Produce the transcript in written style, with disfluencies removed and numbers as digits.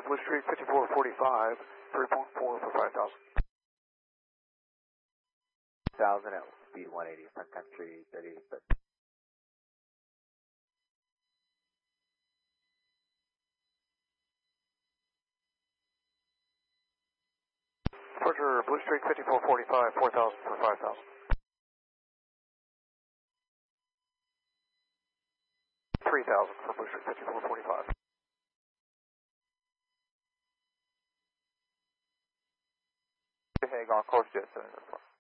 Blue Streak 5445, 3.4 for 5,000. 1,000 at speed 180, front country 30 foot. Departure Blue Streak 5445, 4,000 for 5,000. 3,000 for Blue Streak 5445. Hey, on course jet 704.